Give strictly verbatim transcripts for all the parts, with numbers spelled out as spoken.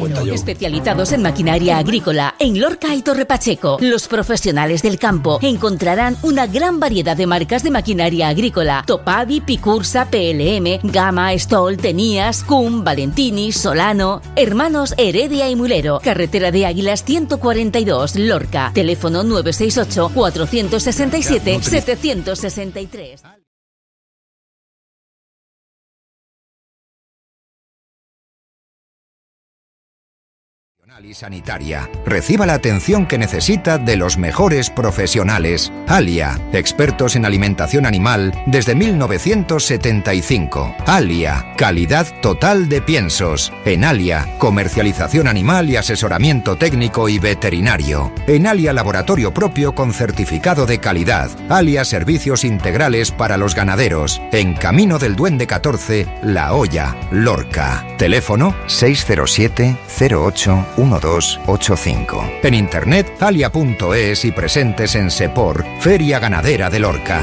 Especializados en maquinaria agrícola en Lorca y Torre Pacheco. Los profesionales del campo encontrarán una gran variedad de marcas de maquinaria agrícola: Topavi, Picursa, P L M, Gama, Stoll, Tenías, Cum, Valentini, Solano. Hermanos Heredia y Mulero. Carretera de Águilas ciento cuarenta y dos, Lorca. Teléfono nueve seis ocho, cuatro seis siete, siete seis tres. Y sanitaria. Reciba la atención que necesita de los mejores profesionales. Alia, expertos en alimentación animal desde mil novecientos setenta y cinco. Alia, calidad total de piensos. En Alia, comercialización animal y asesoramiento técnico y veterinario. En Alia, laboratorio propio con certificado de calidad. Alia, servicios integrales para los ganaderos. En Camino del Duende catorce, La Hoya, Lorca. Teléfono seis cero siete, cero ocho, uno dos ocho cinco. En internet alia punto es y presentes en Sepor, Feria Ganadera de Lorca.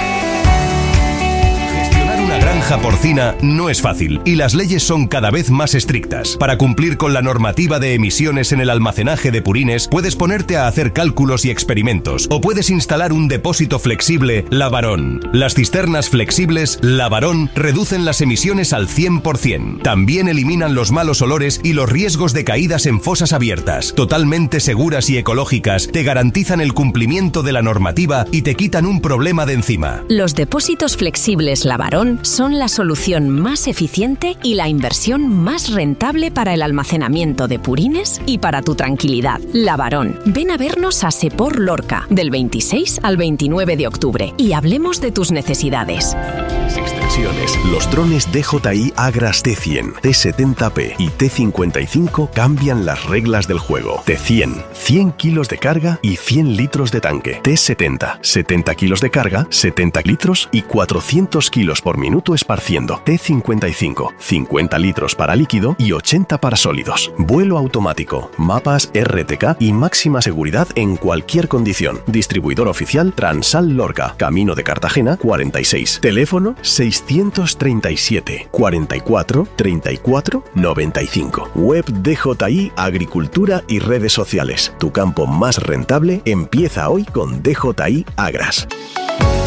Una granja porcina no es fácil y las leyes son cada vez más estrictas. Para cumplir con la normativa de emisiones en el almacenaje de purines, puedes ponerte a hacer cálculos y experimentos o puedes instalar un depósito flexible Lavarón. Las cisternas flexibles Lavarón reducen las emisiones al cien por ciento. También eliminan los malos olores y los riesgos de caídas en fosas abiertas. Totalmente seguras y ecológicas, te garantizan el cumplimiento de la normativa y te quitan un problema de encima. Los depósitos flexibles Lavarón son la solución más eficiente y la inversión más rentable para el almacenamiento de purines y para tu tranquilidad. Lavarón. Ven a vernos a Sepor Lorca del veintiséis al veintinueve de octubre y hablemos de tus necesidades. Extensiones. Los drones D J I Agras T cien, T setenta P y T cincuenta y cinco cambian las reglas del juego. T cien, cien kilos de carga y cien litros de tanque. T setenta, setenta kilos de carga, setenta litros y cuatrocientos kilos por minuto esparciendo. T cincuenta y cinco, cincuenta litros para líquido y ochenta para sólidos. Vuelo automático, mapas R T K y máxima seguridad en cualquier condición. Distribuidor oficial Transal Lorca, Camino de Cartagena cuarenta y seis. Teléfono seiscientos treinta y siete, cuarenta y cuatro, treinta y cuatro, noventa y cinco. Web D J I Agricultura y redes sociales. Tu campo más rentable empieza hoy con D J I Agras.